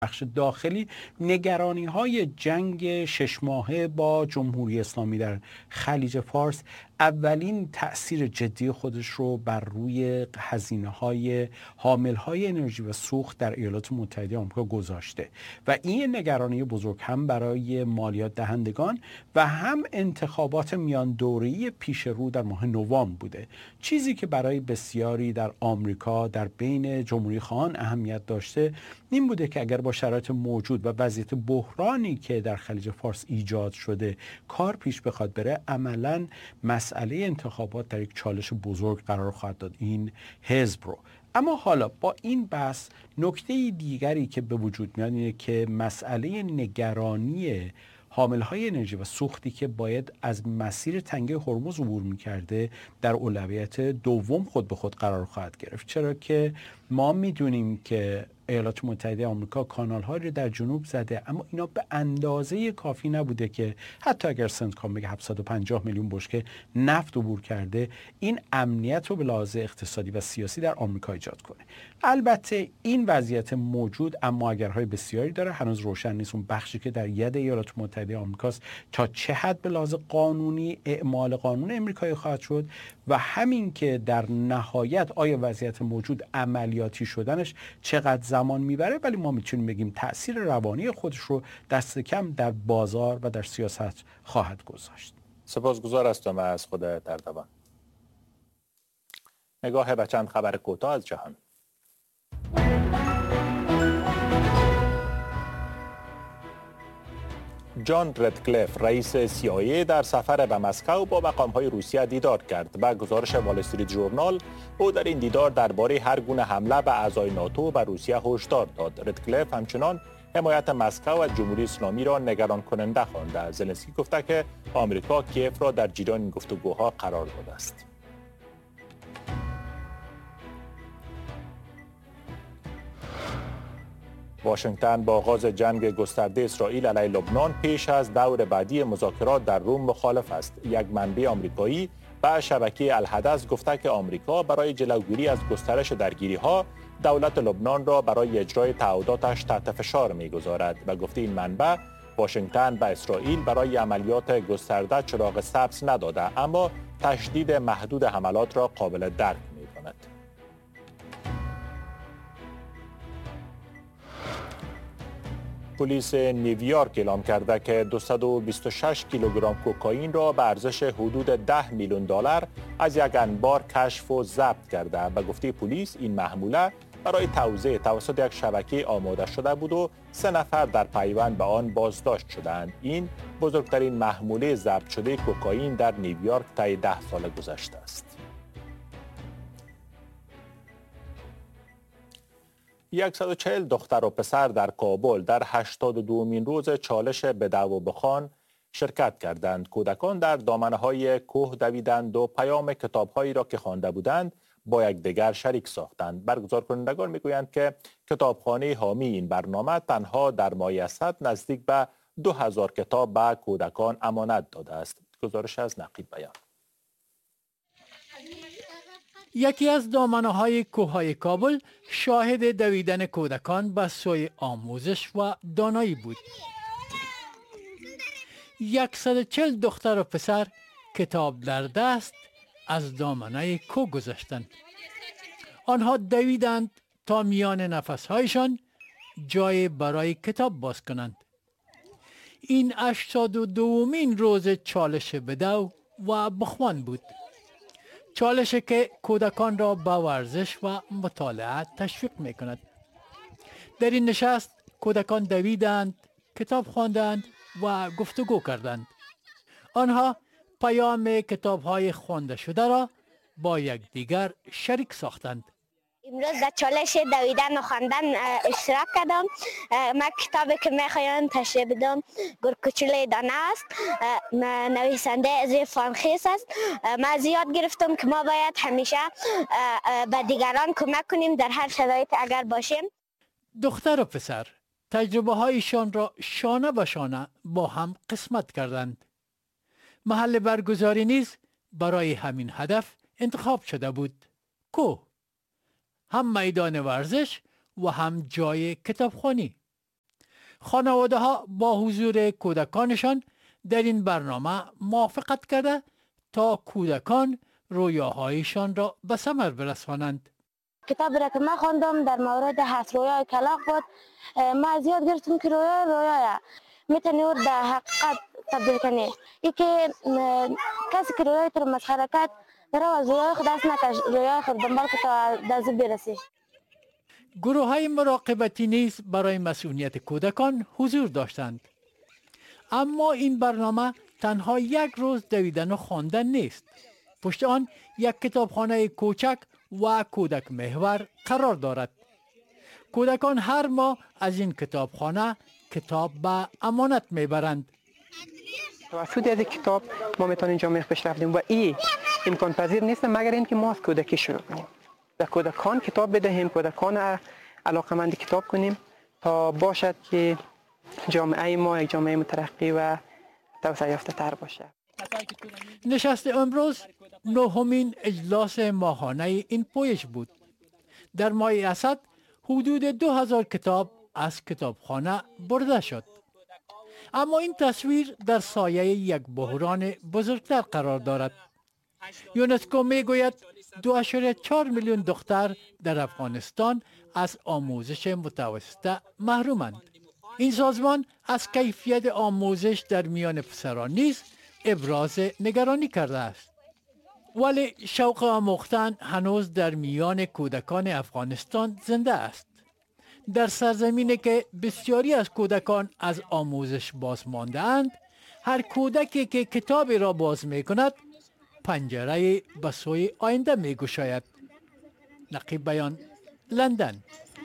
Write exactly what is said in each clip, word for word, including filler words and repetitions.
بخش داخلی نگرانی های جنگ شش ماهه با جمهوری اسلامی در خلیج فارس اولین تأثیر جدی خودش رو بر روی هزینه های حامل های انرژی و سوخت در ایالات متحده آمریکا گذاشته و این نگرانی بزرگ هم برای مالیات دهندگان و هم انتخابات میان دوره‌ای پیش رو در ماه نوامبر بوده. چیزی که برای بسیاری در آمریکا در بین جمهوری خواهان اهمیت داشته این بوده که اگر با شرایط موجود و وضعیت بحرانی که در خلیج فارس ایجاد شده کار پیش بخواد بره، عملاً مسئله انتخابات در یک چالش بزرگ قرار خواهد داد این حزب رو. اما حالا با این بحث نکته دیگری که به وجود میاد اینه که مسئله نگرانی حامل‌های انرژی و سوختی که باید از مسیر تنگه هرمز عبور می‌کرده در اولویت دوم خود به خود قرار خواهد گرفت، چرا که ما می‌دونیم که ایالات متحده آمریکا کانال‌ها رو در جنوب زده، اما اینا به اندازه کافی نبوده که حتی اگر سنتکام بگه هفتصد و پنجاه میلیون بشکه نفت عبور کرده این امنیت رو به لحاظ اقتصادی و سیاسی در آمریکا ایجاد کنه. البته این وضعیت موجود اما اگرهای بسیاری داره، هنوز روشن نیست اون بخشی که در ید ایالات متحده آمریکاست تا چه حد به لحاظ قانونی اعمال قانون امریکایی خواهد شد و همین که در نهایت آیا وضعیت موجود عملیاتی شدنش چقدر زمان میبره، ولی ما میتونیم بگیم تأثیر روانی خودش رو دست کم در بازار و در سیاست خواهد گذاشت. سپاسگزار هستم از خود اردوان. نگاه به چند خبر کوتاه از جهان. جان ردکلیف رئیس سی آی ای در سفر به مسکو با مقام‌های روسیه دیدار کرد و گزارش وال استریت ژورنال او در این دیدار درباره هر گونه حمله به اعضای ناتو به روسیه هشدار داد. ردکلیف همچنان حمایت مسکو از جمهوری اسلامی را نگران کننده خوانده. زلنسکی گفته که آمریکا کیف را در جریان این گفتگوها قرار داده است. واشنگتن با آغاز جنگ گسترده اسرائیل علیه لبنان پیش از دور بعدی مذاکرات در روم مخالف است. یک منبع آمریکایی به شبکه الحدث گفته که آمریکا برای جلوگیری از گسترش درگیری‌ها دولت لبنان را برای اجرای تعهداتش تحت فشار می‌گذارد و گفته این منبع واشنگتن به اسرائیل برای عملیات گسترده چراغ سبز نداده، اما تشدید محدود حملات را قابل درک می‌کند. پلیس نیویورک اعلام کرده که دویست و بیست و شش کیلوگرم کوکائین را به ارزش حدود ده میلیون دلار از یک انبار کشف و ضبط کرده. به گفته پلیس این محموله برای توزیع توسط یک شبکه آماده شده بود و سه نفر در پیوند به آن بازداشت شدند. این بزرگترین محموله ضبط شده کوکائین در نیویورک طی ده سال گذشته است. صد و چهل دختر و پسر در کابل در هشتاد و دومین روز چالش بدو و بخوان شرکت کردند. کودکان در دامنه‌های کوه دویدند و پیام کتاب‌هایی را که خوانده بودند با یکدیگر شریک ساختند. برگزار کنندگان میگویند که کتابخانه حامی این برنامه تنها در ماه اسد نزدیک به دو هزار کتاب به کودکان امانت داده است. گزارش از نقیب بیان. یکی از دامنه‌های کوههای کابل شاهد دویدن کودکان به سوی آموزش و دانایی بود. صد و چهل دختر و پسر کتاب در دست از دامنه کوه گذشتند. آنها دویدند تا میان نفسهایشان جای برای کتاب باز کنند. این هشتاد و دومین روز چالش بدو و بخوان بود. چالش که کودکان را به ورزش و مطالعه تشویق می کند. در این نشست کودکان دویدند، کتاب خواندند و گفتگو کردند. آنها پیام کتاب‌های خوانده شده را با یکدیگر شریک ساختند. امروز در چالش دویدن و خواندن اشتراک کردم. من کتابی که میخوایم تشریح بدم گرگوچلوی دانه است. نویسنده ازی فانخیس است. من زیاد گرفتم که ما باید همیشه به دیگران کمک کنیم در هر شرایط اگر باشیم. دختر و پسر تجربه هایشان را شانه به شانه با هم قسمت کردند. محل برگزاری نیز برای همین هدف انتخاب شده بود. کوه، هم میدان ورزش و هم جای کتابخوانی. خانواده ها با حضور کودکانشان در این برنامه موافقت کرده تا کودکان رویاهایشان را به ثمر برسانند. کتابی را که من خواندم در مورد هفت رویای کلاغ بود. ما زیاد گرفتم که رویا رویاه میتونی او در حقیقت تبدیل کنی. ای که کسی که رویای تو مسخره کرد در از رویای خود دست نکش، رویای خود دنبال که تا دست برسی. گروه های مراقبتی نیز برای مسئولیت کودکان حضور داشتند. اما این برنامه تنها یک روز دویدن و خواندن نیست. پشت آن یک کتابخانه کوچک و کودک محور قرار دارد. کودکان هر ماه از این کتابخانه کتاب به امانت میبرند. توسط از کتاب ما میتونیم جامعه پیشرفت بدیم و این امکان پذیر نیست مگر اینکه ما از کودکی شروع کنیم. به کودکان کتاب بدهیم، کودکان علاقمند کتاب کنیم تا باشد که جامعه ما یک جامعه مترقی و توسعه یافته تر باشه. نشست امروز نهمین اجلاس ماهانه این پویش بود. در ماه اسد حدود دو هزار کتاب از کتابخانه برده شد. اما این تصویر در سایه یک بحران بزرگتر قرار دارد. یونسکو می گوید دو اشاره چهار میلیون دختر در افغانستان از آموزش متوسطه محرومند. این سازمان از کیفیت آموزش در میان پسران نیز ابراز نگرانی کرده است. ولی شوق آموختن هنوز در میان کودکان افغانستان زنده است. در سرزمینی که بسیاری از کودکان از آموزش باز مانده اند، هر کودکی که کتابی را باز می کند پنجره به سوی آینده می گشاید. نقیب بیان، لندن.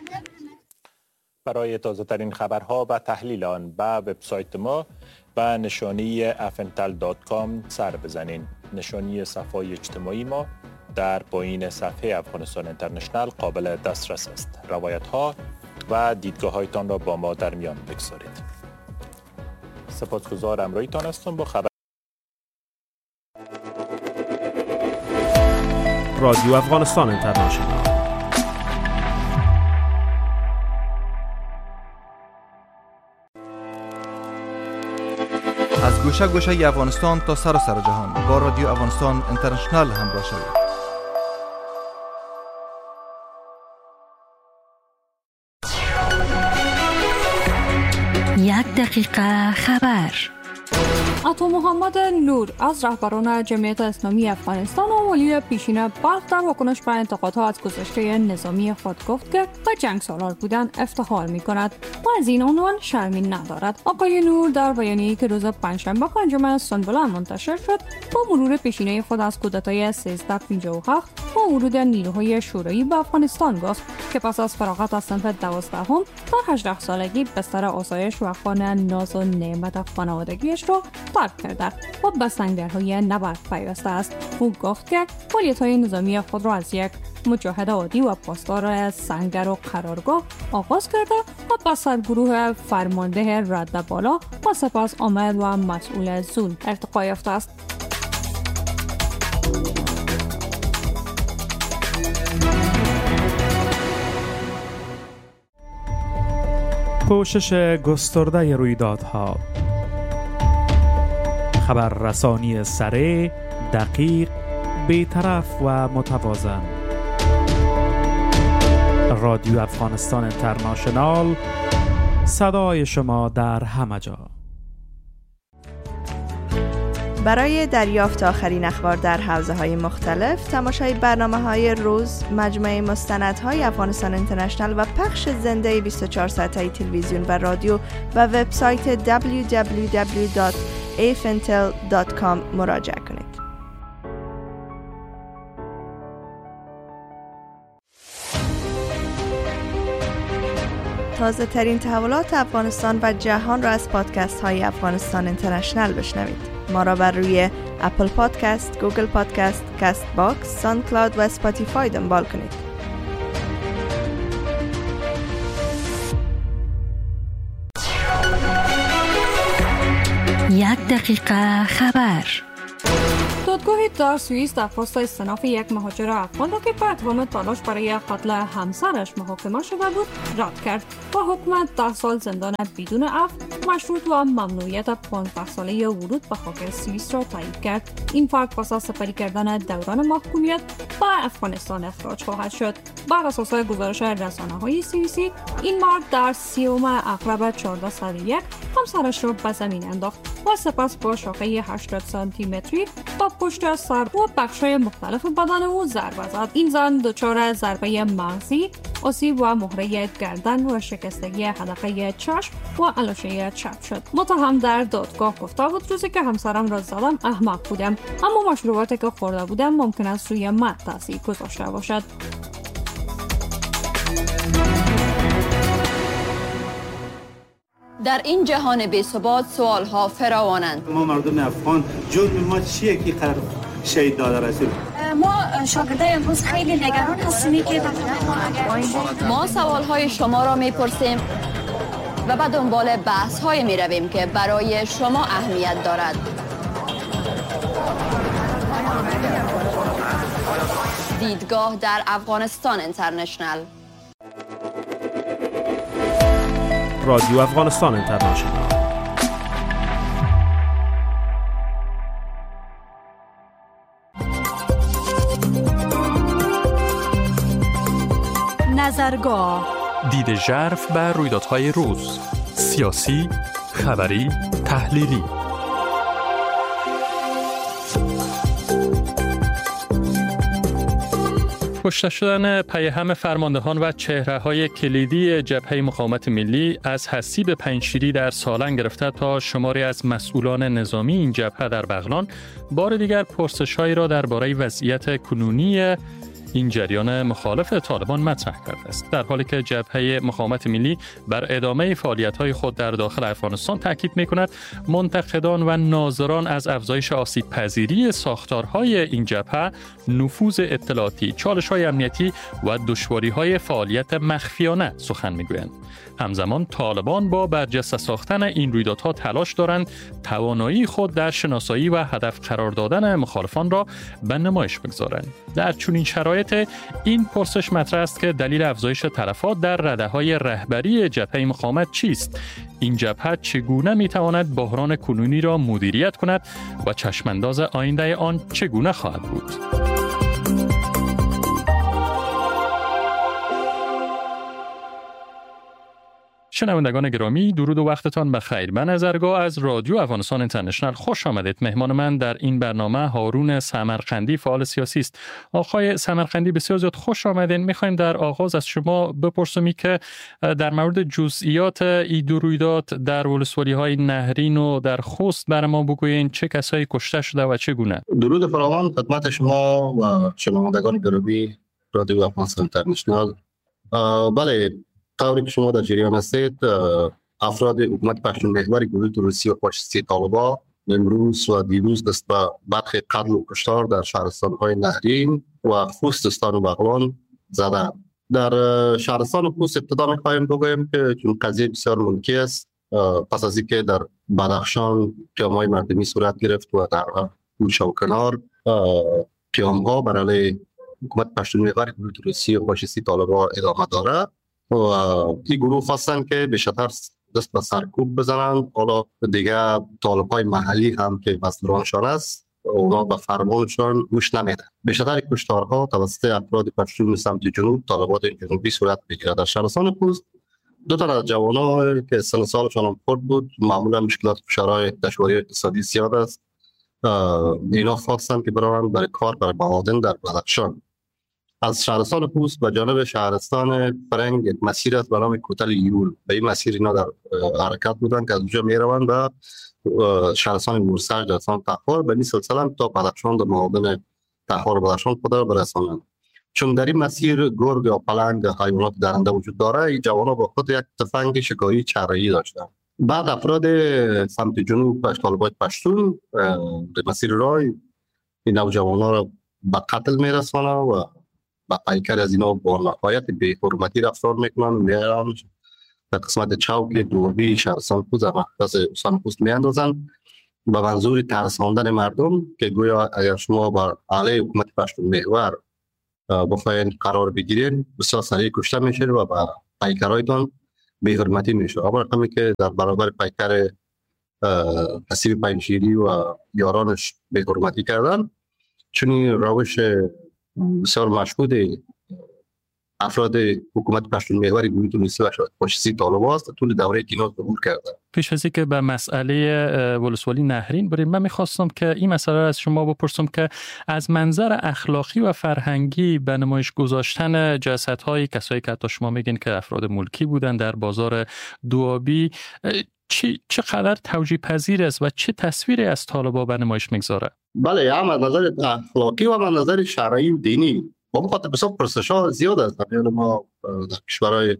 برای تازه ترین خبرها و تحلیل آن به وبسایت ما به نشانی افنتل دات کام سر بزنین. نشانی صفحه اجتماعی ما در پایین صفحه افغانستان اینترنشنال قابل دسترس است. روایت ها و دیدگاه هایتان را با ما در میان بگذارید. سپاسگزار همراهیتان هستم با خبر رادیو افغانستان اینترنشنال. از گوشه گوشه افغانستان تا سراسر جهان با رادیو افغانستان اینترنشنال همراه شوید. یک دقیقه خبر. عطا محمد نور از رهبران جمعیت اسلامی افغانستان و ولی پیشین بلخ در واکنش به انتقادها از گذشته نظامی خود گفت که به جنگ سالار بودن افتخار می کند و از این عنوان شرمی ندارد. آقای نور در بیانیه‌ای که روز پنجشنبه پنجم سنبله منتشر شد با مرور پیشینه خود از کودتای سیزده پنجاه و هفت و ورود نیروهای شوروی به افغانستان گفت که پس از فراغت از صنف دوازدهم در هجده سالگی بستر آسایش و خوان ناز و نعمت خانوادگیش را ترک کرده و به سنگرهای نبرد پیوسته است. او گفت که فعالیت‌های نظامی خود را از یک مجاهد عادی و پاسدار سنگر و قرارگاه آغاز کرده و به سرگروه فرمانده رد بالا و سپس آمد و مسئول زول ارتقا یافته است. پوشش گسترده رویدادها، خبررسانی سریع، دقیق، بی‌طرف و متوازن. رادیو افغانستان اینترنشنال، صدای شما در همه جا. برای دریافت آخرین اخبار در حوزه‌های مختلف، تماشای برنامه‌های روز، مجموعه مستندهای افغانستان اینترنشنال و پخش زنده بیست و چهار ساعته تلویزیون و رادیو و وبسایت دبلیو دبلیو دبلیو دات افنتل دات کام مراجعه کنید. تازه ترین تحولات افغانستان و جهان را از پادکست های افغانستان اینترنشنال بشنوید. ما را بر روی اپل پادکست، گوگل پادکست، کست باکس، ساوند کلاود و اسپاتیفای دنبال کنید. یک دقیقه خبر. دادگاهی در سوئیس درخواست استئناف یک مهاجر افغان را که به اتهام تلاش برای قتل همسرش محاکمه شده بود رد کرد و حکم ده سال زندان بدون عفو مشروط و ممنوعیت پانزده ساله ورود به خاک سوئیس را تایید کرد. این فرد پس از سپری کردن دوران محکومیت به افغانستان اخراج خواهد شد. بر اساس گزارش رسانه‌های سوئیسی این مرد در سیوم اغرب چهارده صد و یک همسرش را به زمین انداخت و سپس با شاخه هشتاد سانتی متری با پشت سر و بخش‌های مختلف بدن او ضربه زد. این زن دچار ضربه مغزی، آسیب و مهره گردن و شکستگی حلقه چشم و علاشه چپ شد. متهم در دادگاه گفته بود روزی که همسرم را زدم احمق بودم، اما مشروباتی که خورده بودم ممکن است روی من تاثیر گذاشته باشد. در این جهان بی‌ثبات سوال‌ها فراوانند. ما مردم افغان جرم ما چیه که قرار شهید داده رسول؟ ما شاگردای امروز خیلی نگران هستیم که ما سوال‌های شما را می‌پرسیم و به دنبال بحث‌های می‌رویم که برای شما اهمیت دارد. دیدگاه در افغانستان اینترنشنل. رادیو افغانستان اینترنشنال. نظرگاه، دید ژرف بر رویدادهای روز، سیاسی، خبری، تحلیلی. کشته شدن پیهم فرماندهان و چهره‌های کلیدی جبهه مقاومت ملی از حسیب پنجشیری در سالنگ گرفته تا شماری از مسئولان نظامی این جبهه در بغلان بار دیگر پرسش‌هایی را درباره وضعیت کنونی این جریان مخالف طالبان مطرح کرده است، در حالی که جبهه مقاومت ملی بر ادامه فعالیت‌های خود در داخل افغانستان تاکید می‌کند. منتقدان و ناظران از افزایش آسیب‌پذیری ساختارهای این جبهه، نفوذ اطلاعاتی، چالش‌های امنیتی و دشواری‌های فعالیت مخفیانه سخن می‌گویند. همزمان طالبان با برجسته ساختن این رویدادها تلاش دارند توانایی خود در شناسایی و هدف قرار دادن مخالفان را به نمایش بگذارند. در چنین شرایط این پرسش مطرح است که دلیل افزایش تلفات در رده‌های رهبری جبهه مقاومت چیست؟ این جبهه چگونه می‌تواند بحران کنونی را مدیریت کند و چشمانداز آینده آن چگونه خواهد بود؟ شنوندگان گرامی، درود و وقتتان بخیر. به نظرگاه از رادیو افغانستان اینترنشنل خوش آمدید. مهمان من در این برنامه هارون سمرقندی، فعال سیاسی است. آقای سمرقندی بسیار زیاد خوش آمدین. می‌خوایم در آغاز از شما بپرسیم که در مورد جزئیات این دو رویداد در ولسوالی‌های نهرین و در خوست بر ما بگویین، چه کسایی کشته شده و چگونه؟ درود فراوان خدمت شما و شنوندگان گرامی رادیو افغانستان اینترنشنل. بله، طوری که شما در جریان هستید، افراد حکومت پشتون محور گروه تروریستی و فاشیستی طالبان امروز و دیروز دست به برخی قتل و کشتار در شهرستان‌های نهرین و خوستستان و بغلان زدند. در شهرستان خوست ابتدا می‌خواهیم بگوییم که چون قضیه بسیار منکی است، پس از اینکه در بدخشان قیام‌های مردمی صورت گرفت و در گوشه و کنار قیام‌ها بر علیه حکومت پشتون محور گروه تروریستی و فاشیستی طالبان ادامه دارد و این گروه خواستن که به شدت دست به سرکوب بزنند. حالا دیگه طالب‌های محلی هم که مصدرانشان است، اونا به فرمانشان گوش نمیدن. به شدت کشتارها توسط افراد پشتون سمت جنوب، طالبات جنوبی صورت میگیره. در شهرستان خوست دو تا از جوانان که سن سالشان خرد بود، معمولا مشکلات فشارهای دشواری اقتصادی زیاد است، اینا خواستن که برن برای کار برای معادن در بدخشان. از شهرستان خوست به جانب شهرستان فرنگ مسیر است به نام کوتل یول. به این مسیر اینا در حرکت بودن که از اونجا میروند و شهرستان مورسج در سان تخار به این سلسله تا بدخشان در معادن تخار بدخشان خود را برسانند. چون در این مسیر گرگ یا پلنگ حیوانات درنده وجود داره، این جوانان با خود یک تفنگ شکاری چرایی داشتند. بعد افراد سمت جنوب طالبان پشتون در مسیر راه این نوجوانان را به قتل میرسانند و با پیکر از اینا با نهایت بی حرمتی رفتار میکنن، میارن در قسمت چوک دوربی شهرستان خوست در مرکز استان خوست میاندازن به منظور ترساندن مردم که گویا اگر شما بر علیه حکومت پشتون محور بخواین قرار بگیرین بسیار سریع کشته میشین و به پیکرهایتان بی‌حرمتی میشه. اما رقمی که در برابر پیکر حسیب پنجشیری و یارانش بی‌حرمتی کردن، چون این روش بسیار مشهود افراد حکومت پشتون محوری گویی تونسی و شاید فاشیستی طالبان است طول دوره کیناز ظهور کردن. پیش از اینکه به مسئله ولسوالی نهرین بریم، من میخواستم که این مسئله از شما بپرسم که از منظر اخلاقی و فرهنگی به نمایش گذاشتن جسدهای کسایی که حتی شما میگین که افراد ملکی بودن در بازار دوابی چی چقدر توجیه پذیر است و چه تصویری از طالبان به نمایش میگذاره؟ بله، هم از نظر اخلاقی و هم از نظر شرعی و دینی با بخاطر بسیار پرسش‌ها زیاد است. یعنی ما در کشورهای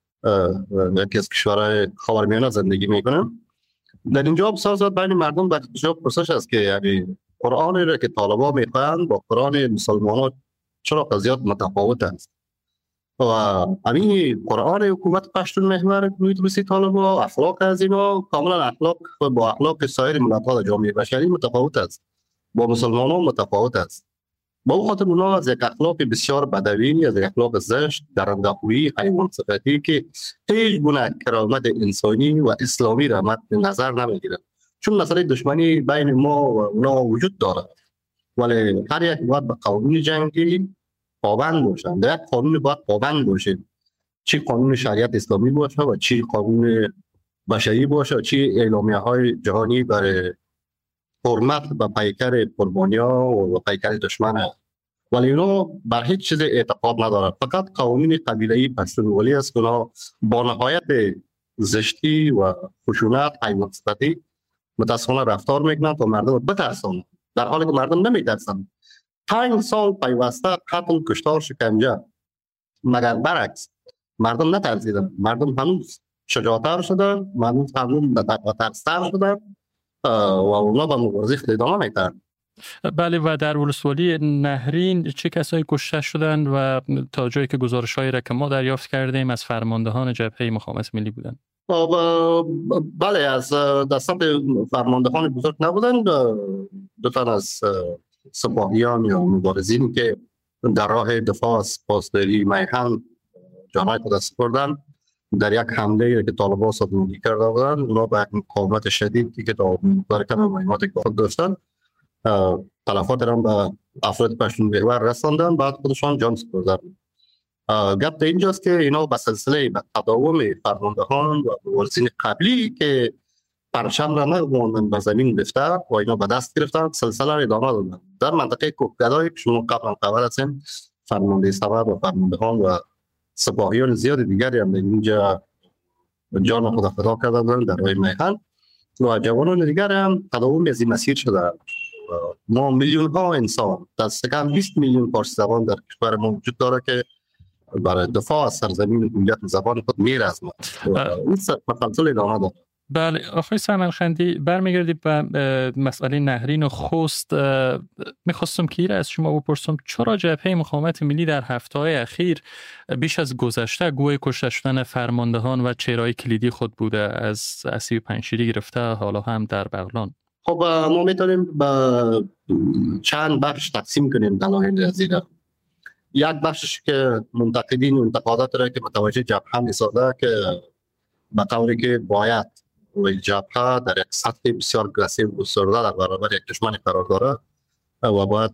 یکی از کشورهای خاورمیانه زندگی میکنیم. در اینجا بسیار زیاد بین مردم در بسیار پرسش است که یعنی قرآنی را که طالبان میخوان با قرآن مسلمانان چرا زیاد متفاوت است. و همین قرآن حکومت پشتون محور گویی تونسی طالبان اخلاق از اینا کاملا اخلاق با اخلاق سایر ملت‌ها جامعه بشری متفاوت است، با مسلمانان متفاوت است. با خاطر اونا از یک اخلاق بسیار بدوی، از یک اخلاق زشت، درنده‌خویی، حیوان صفتی که هیچ گونه کرامت انسانی و اسلامی را مد نظر نمیگیره. چون مسئله دشمنی بین ما و اونا وجود دارد، ولی هر یک باید به قانون جنگی پابند باشند. در یک قانون باید پابند باشید، چی قانون شریعت اسلامی باشه و چی قانون بشری باشه، چی اعلامیه های جهانی برای حرمت به پیکر قربانی‌ها و پیکر دشمن است. ولی اونا بر هیچ چیز اعتقاد ندارند، فقط قوانین قبیله‌ای پشتونولی است که اونا با نهایت زشتی و خشونت، حیوان صفتی متاسفانه رفتار میکنند تا مردم بترسانند، در حالی که مردم نمیترسند. پنج سال پیوسته قتل، کشتار، شکنجه، مگر برعکس مردم نترسیدند، مردم هنوز شجاعتر شدند، مردم هنوز ترستر شدند و اونا به مبارزه خود ادامه میدن. بله، و در ولسوالی نهرین چه کسایی کشته شدند و تا جایی که گزارش‌هایی را که ما دریافت کردیم از فرماندهان جبهه مقاومت ملی بودند؟ بله، از دستان فرماندهان بزرگ نبودند، دو تن از سپاهیان یا مبارزین که در راه دفاع از پاسداری میهن جانهای خود سپردند در یک حمله که طالبان صدمگی کرده بودند. اونا به مقاومت شدیدی که تا برکت مهمات که خود داشتن تلفات را به افراد پشتون محور رساندن، بعد خودشان جان سپردن. گپ در اینجاست که اینا به سلسله به تداوم فرماندهان و مبارزین قبلی که پرچم را نگذاشتند به زمین گرفته و اینا به دست گرفتن، سلسله را ادامه دادن. در منطقه کوهگدای که شما قبلا خبر هستین، فرمانده سبد و فرماندهان و سپاهیان زیاد دیگری هم اینجا جان خود فدا کرده بودند در راه میهن و جوانان دیگر هم تداوم از این مسیر شده. ما میلیون ها انسان، دست کم بیست میلیون فارسی زبان در کشور ما وجود داره که برای دفاع از سرزمین هویت زبان خود میرزمند و این مسلسل ادامه داره. بله، آقای سمنخندی، برمیگردیم به مسئله نهرین و خوست. میخواستم که از شما بپرسم چرا جبهه مقاومت ملی در هفته‌های اخیر بیش از گذشته گوی کشته شدن فرماندهان و چهره‌های کلیدی خود بوده، از اسیب پنجشیری گرفته حالا هم در بغلان؟ خب ما میتونیم به چند بخش تقسیم کنیم دلایل از این. یک بخشش که منتقدین و انتقادات را که متوجه جبهه می‌سازه که به طوری که باید و جبهه در یک سطح بسیار گرسیو و گسترده در برابر یک دشمن قرار داره و باید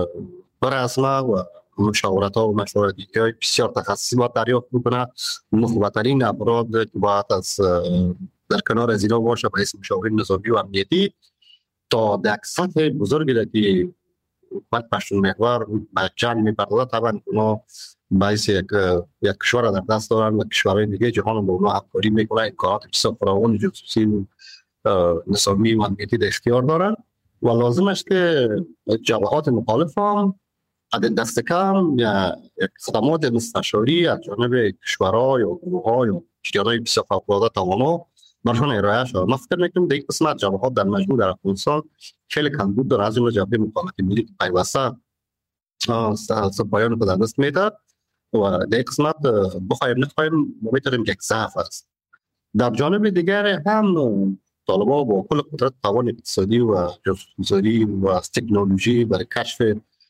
برسمه و مشاورت ها و مشورتی که بسیار تخصصی باید دریافت بکنه. مخبرترین افراد که باید از در کنار از اینا باشه به اسم مشاورین نظامی و امنیتی تا در یک سطح بزرگی را که حکومت پشتون محور به جنگ می‌پردازه. طبعا اونا باعث یک یک کشور در دست دارن و کشورهای دیگه جهان با اونا همکاری میکنن، امکانات بسیار فراوان جاسوسی نظامی و امنیتی در اختیار دارن و لازم است که جبهات مخالف هم از دست کم یا خدمات مستشاری از جانب کشورها یا گروه‌ها یا شرکت‌های بسیار فوق‌العاده توانا برشان ارائه شود. من فکر میکنم دیگه قسمت جبهات در مجموع در افغانستان خیلی کمبود داره، از جمله جبهه مقاومت ملی که پیوسته سپاهیان خود در دست میده و در قسمت بخوایم نخوایم ما میتونیم یک ضعف است. در جانب دیگر هم طالبان با کل قدرت توان اقتصادی و جاسوس‌گذاری و تکنولوژی برای کشف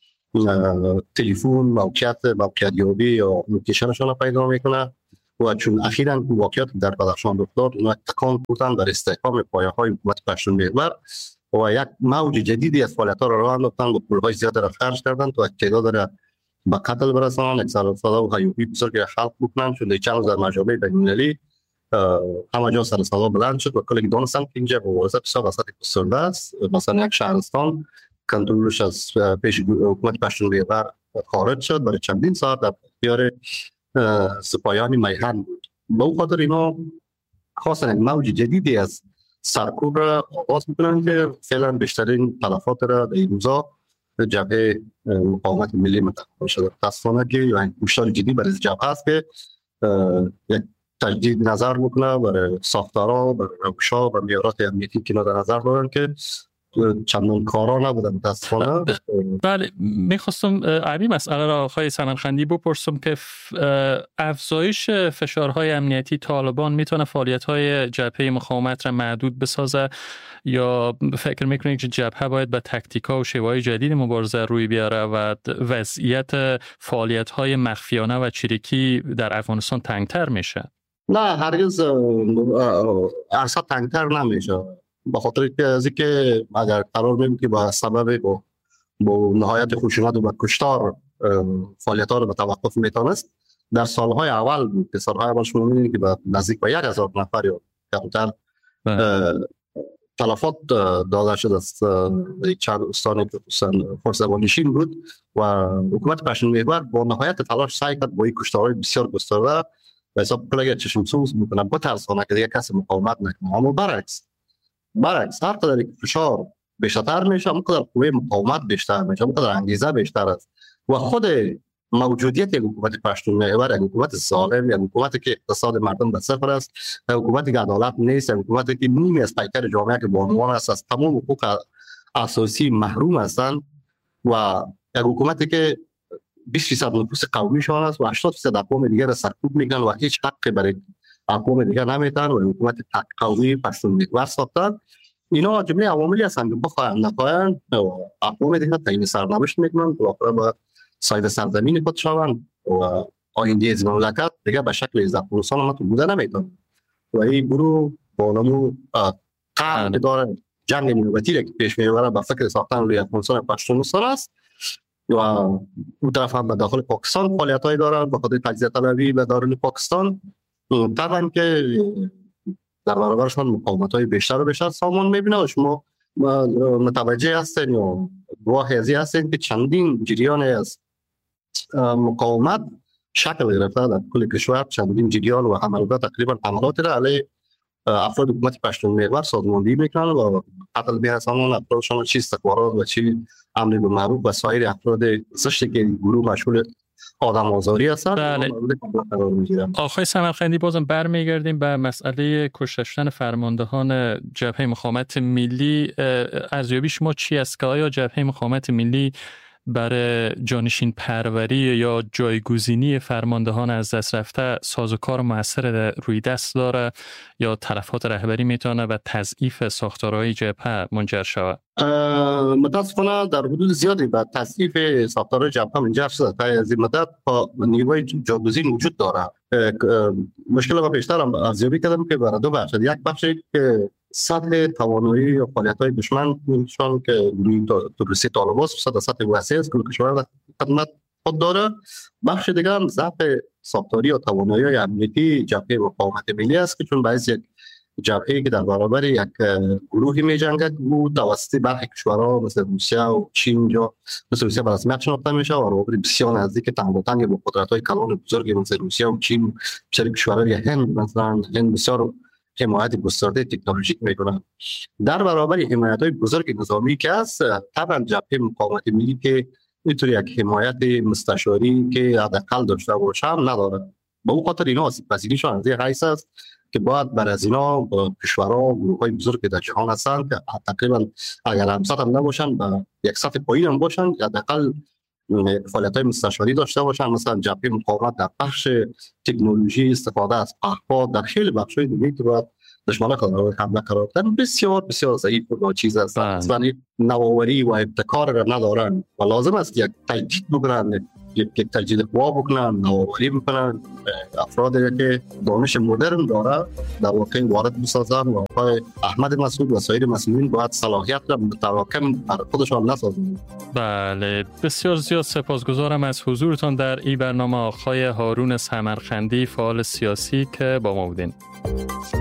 تلفن، موقعیت موقعیت یابی یا لوکیشنشان پیدا میکنه و چون اخیراً واقعیت در بدخشان رخ داد، اونا تکان خوردن در استحکام پایه‌های حکومت پشتون محور و یک موج جدیدی از فعالیت‌ها را راه انداختن و پول‌های زیاد را خرج کردن تا تعداد را به قتل برسانن، اکثر و هیوی بزرگ خلق بکنن. چون چند روز در مجامع بین‌المللی همه جا سر صدا بلند شد و کلی دانستن که اینجا مبارزه بسیار وسط گسترده است. مثلا یک شهرستان کنترلش از پیش حکومت پشتون محور خارج شد، برای چندین ساعت در اختیار سپاهیان میهن بود. به اون خاطر اینا خواستن یک موج جدیدی از سرکوب را آغاز میکنن که فعلا بیشترین تلفات را در این روزا جبهه مقاومت ملی متحول شده. متاسفانه که این هشدار جدی برای جبهه است که یک تجدید نظر میکنه برای ساختارها، برای روش‌ها و معیارات امنیتی که در نظر دارن که چندان کارا نبودن متاسفانه. بله، میخواستم همین مسئله را آقای سمرقندی بپرسم که افزایش فشارهای امنیتی طالبان میتونه فعالیت‌های جبهه مقاومت را محدود بسازه یا فکر میکنید که جبهه باید به تکتیک‌ها و شیوه‌های جدید مبارزه روی بیاره و وضعیت فعالیت‌های مخفیانه و چریکی در افغانستان تنگتر میشه؟ نه، هرگز اصلا تنگتر نمیشه. به خاطر که از اینکه اگر قرار می‌بینیم که با سبب با, با نهایت خشونت و کشتار فعالیت‌ها رو به توقف میتونست، در سالهای اول بود که سالهای اول شما می‌بینید که به نزدیک به یک هزار نفر یا کمتر تلفات داده شد از چند استان که خرس‌زبانشین بود و حکومت پشتون محور با نهایت تلاش سعی کرد با این کشتارهای بسیار گسترده به حساب کلگه چشم سوز میکنه بترسانه که دیگه کسی مقاومت نکنه. اما برعکس برعکس هر قدر که فشار بیشتر میشه، اون قدر قوه مقاومت بیشتر میشه، اون قدر انگیزه بیشتر است و خود موجودیت یک حکومت پشتون محور، یک حکومت ظالم، یک حکومتی که اقتصاد مردم به صفر است، یک حکومتی که عدالت نیست، یک حکومتی که نیمی از پیکر جامعه که بانوان است از تمام حقوق اساسی محروم هستند و یک حکومتی که بیست درصد نفوس قومیشان است و هشتاد درصد اقوام دیگر را سرکوب میکنن و هیچ حقی برای اقوام دیگر نمیتن و حکومت تک قومی پشتون محور ساختن. اینا جمله عواملی هستند که بخواهند نخواهند اقوام دیگر تعیین سرنوشت میکنن بالاخره با صاحب سرزمین خود شوند و آینده از مملکت دیگر به شکل از افغانستان هم تو بوده نمیتونه و این گروه با نمو قرن داره جنگ نوبتی که پیش میبره به فکر ساختن روی افغانستان پشتونستان است و اون طرف هم به داخل پاکستان فعالیت‌هایی دارن به خاطر تجزیه طلبی به دارن پاکستان. طبعا که در برابرشان مقاومت‌های بیشتر و بیشتر سامان می‌بینه و شما متوجه هستین یا گواه ازی هستین که چندین جریان از مقاومت شکل گرفته در کل کشور، چندین جریان و حملات تقریبا حملات را علیه افراد حکومت پشتون محور سازماندهی میکنن و قتل میرسانن افرادشان چی استخبارات و چی امر بالمعروف و سایر افراد زشتی که گروه مشغول آدم آزاری هستن. بله. آقای سمرقندی بازم برمیگردیم به مسئله کشته فرماندهان جبهه مقاومت ملی. ارزیابی شما چی است که آیا جبهه مقاومت ملی برای جانشین پروری یا جایگزینی فرماندهان از دست رفته سازوکار موثر روی دست داره یا تلفات رهبری میتونه و تضعیف ساختارهای جبهه منجر شود؟ متاسفانه در حدود زیادی به تضعیف ساختارهای جبهه منجر شده. تا از این مدت نیروی جایگزین وجود داره. مشکل ما بیشتر هم ارزیابی کردم که برای دو بخش. یک بخشی که سطح توانایی و فعالیت‌های دشمن نشان که روسی طالبان صد سطح وسیع است که کشور خدمت خود داره. بخش دیگر هم ضعف ساختاری و توانایی امنیتی جبهه مقاومت ملی است که چون باعث یک جبهه‌ای که در برابر یک گروهی می‌جنگد بود توسط برخی کشورها مثل روسیه و چین یا مثل روسیه به رسمیت شناخته میشه و روابط بسیار نزدیک تنگ و تنگ با قدرت‌های کلان بزرگی مثل روسیه و چین، بسیاری کشورهای هند مثلا هند بسیار حمایت گسترده تکنولوژیک میکنن. در برابر حمایت‌های بزرگ نظامی که است، طبعا جبهه مقاومت ملی که اینطوری یک حمایت مستشاری که حداقل داشته باشه هم نداره. به اون خاطر اینا آسیب‌پذیریشان از این حیث است که باید بر از اینا کشورها و گروه‌های بزرگ در جهان هستند که تقریبا اگر هم سطح هم نباشن و یک سطح پایین هم باشن حداقل فعالیت‌های مستشاری داشته باشن. مثلا جبهه مقاومت در بخش تکنولوژی استفاده از پهپاد در خیلی بخش‌های دیگه که باید دشمنان خود حمله قرار دادن بسیار بسیار ضعیف و چیز است. اصلا نوآوری و ابتکار را ندارن و لازم است یک تجدید بکنن، یک تجدید قوا بکنن، نوآوری بکنن. افرادی که دانش مدرن داره در واقع وارد بسازن و آقای احمد مسعود و سایر مسئولین باید صلاحیت را متراکم بر خودشان نسازند. بله، بسیار زیاد سپاسگزارم از حضورتان در این برنامه آقای هارون سمرقندی، فعال سیاسی که با ما بودین.